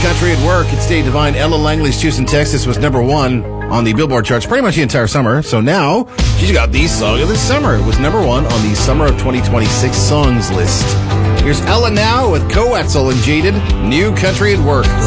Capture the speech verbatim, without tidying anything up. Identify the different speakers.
Speaker 1: Country at Work. It's Dave Divine. Ella Langley's Houston, Texas was number one on the Billboard charts pretty much the entire summer. So now she's got the song of the summer. It was number one on the Summer of twenty twenty-six songs list. Here's Ella now with Coetzel and Jaded, New Country at Work.